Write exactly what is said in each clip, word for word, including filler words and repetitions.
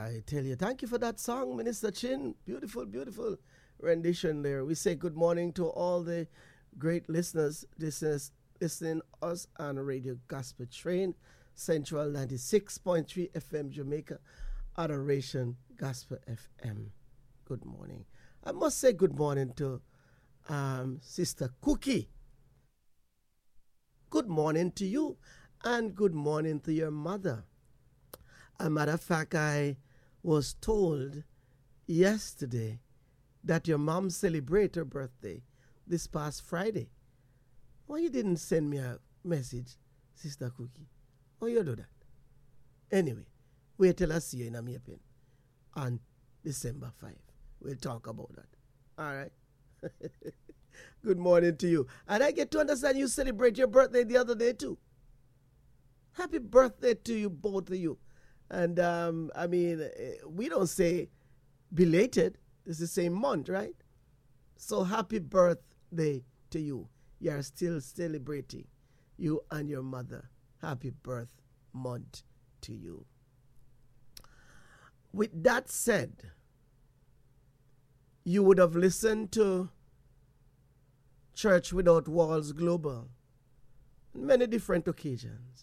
I tell you, thank you for that song, Minister Chin. Beautiful, beautiful rendition there. We say good morning to all the great listeners. This is listening us on Radio Gospel Train, Central ninety-six point three F M Jamaica, Adoration Gospel F M. Good morning. I must say good morning to um, Sister Cookie. Good morning to you, and good morning to your mother. As a matter of fact, I was told yesterday that your mom celebrated her birthday this past Friday. Why you didn't send me a message, Sister Cookie? Why you do that? Anyway, wait till I see you in a meeting on December fifth. We'll talk about that. All right? Good morning to you. And I get to understand you celebrate your birthday the other day too. Happy birthday to you, both of you. And, um, I mean, we don't say belated. It's the same month, right? So happy birthday to you. You are still celebrating, you and your mother. Happy birth month to you. With that said, you would have listened to Church Without Walls Global on many different occasions.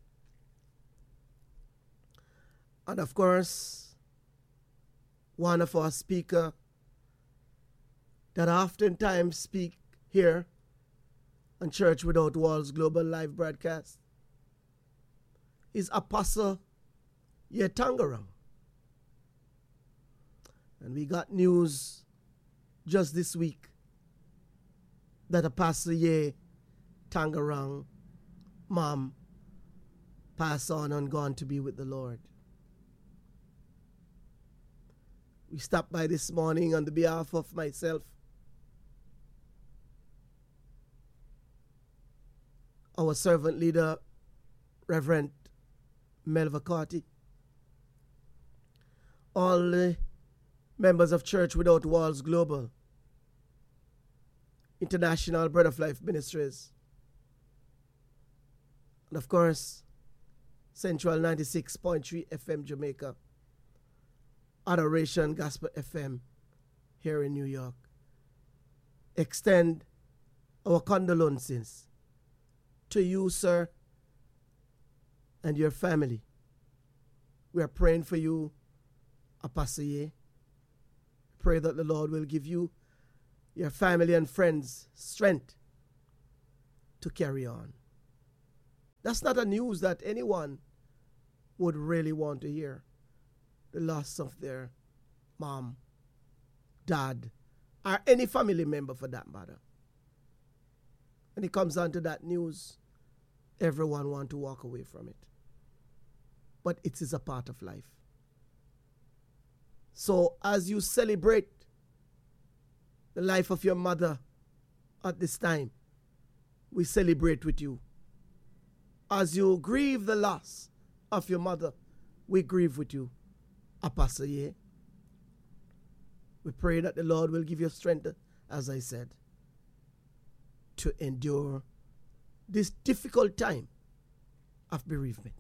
And of course, one of our speakers that oftentimes speak here on Church Without Walls Global Live broadcast is Apostle Yetangarang. And we got news just this week that Apostle Ye Tangarang, mom, passed on and gone to be with the Lord. We stopped by this morning on the behalf of myself, our servant leader, Reverend Melva Carty, all the members of Church Without Walls Global, International Bread of Life Ministries, and of course, Central ninety-six point three F M Jamaica, Adoration Gospel F M here in New York. Extend our condolences to you, sir, and your family. We are praying for you, Apostle Ye. Pray that the Lord will give you, your family and friends, strength to carry on. That's not a news that anyone would really want to hear. The loss of their mom, dad, or any family member for that matter. When it comes down to that news, everyone wants to walk away from it. But it is a part of life. So as you celebrate the life of your mother at this time, we celebrate with you. As you grieve the loss of your mother, we grieve with you, Apostle Ye. We pray that the Lord will give you strength, as I said, to endure this difficult time of bereavement.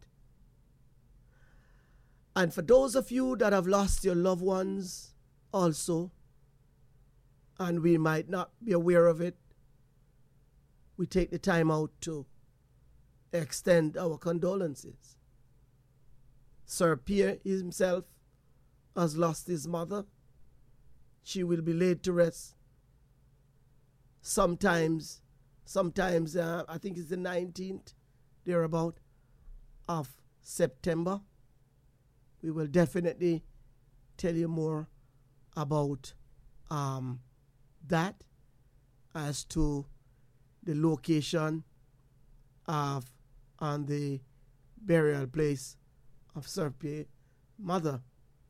And for those of you that have lost your loved ones also, and we might not be aware of it, we take the time out to extend our condolences. Sir Pierre himself has lost his mother. She will be laid to rest sometimes, sometimes uh, I think it's the nineteenth, thereabout, of September. We will definitely tell you more about um, that as to the location of and the burial place of Sir Pierre's mother.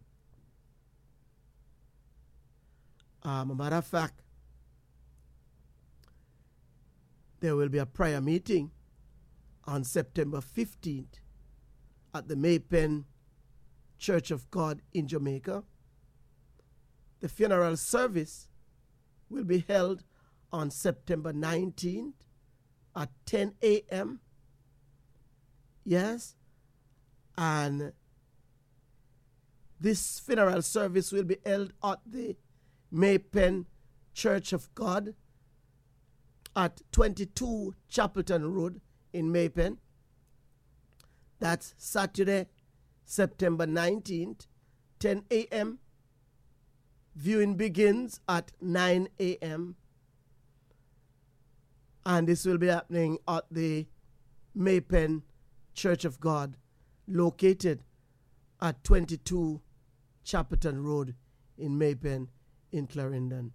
Um, a matter of fact, there will be a prayer meeting on September fifteenth at the Maypen Church of God in Jamaica. The funeral service will be held on September nineteenth at ten a.m. Yes, and This funeral service will be held at the Maypen Church of God at twenty-two Chapelton Road in Maypen. That's Saturday, September nineteenth, ten a.m. Viewing begins at nine a.m. And this will be happening at the Maypen Church of God, located at twenty-two Chapelton Road in Maypen in Clarendon.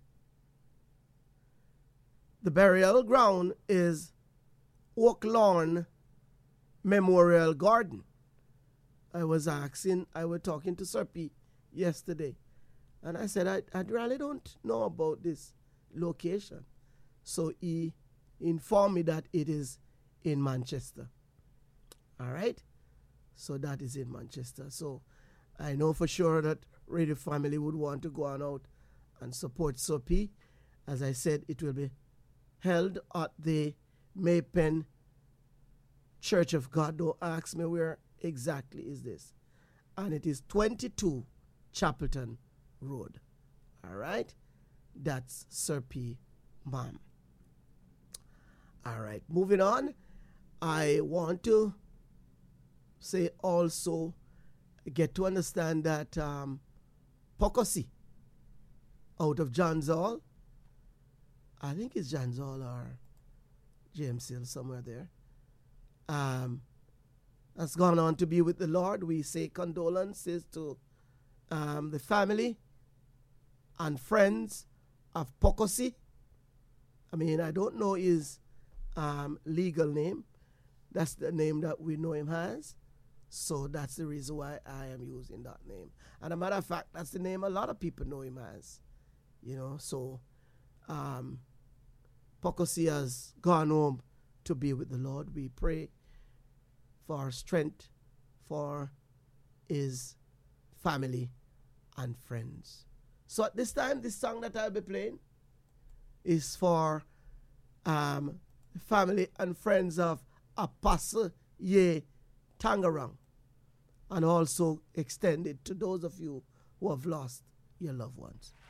The burial ground is Oak Lawn Memorial Garden. I was asking, I was talking to Sir P yesterday, and I said, I, I really don't know about this location. So he informed me that it is in Manchester. All right? So that is in Manchester. So I know for sure that Radio Family would want to go on out and support Sir P. As I said, it will be held at the Maypen Church of God. Don't ask me where exactly is this. And it is twenty-two Chapelton Road. All right? That's Sir P. Mom. All right, moving on. I want to say also, get to understand that um, Pocosi out of John's Hall, I think it's John's Hall or James Hill, somewhere there, um, has gone on to be with the Lord. We say condolences to um, the family and friends of Pocosi. I mean, I don't know his um, legal name. That's the name that we know him as. So that's the reason why I am using that name. And a matter of fact, that's the name a lot of people know him as. You know, so um, Pocosi has gone home to be with the Lord. We pray for strength for his family and friends. So at this time, this song that I'll be playing is for um, the family and friends of Apostle Ye Tangarang, and also extended to those of you who have lost your loved ones.